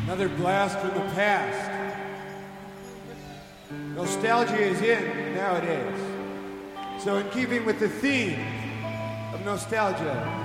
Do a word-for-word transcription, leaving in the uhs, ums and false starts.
Another blast from the past. Nostalgia is in nowadays. So in keeping with the theme of nostalgia,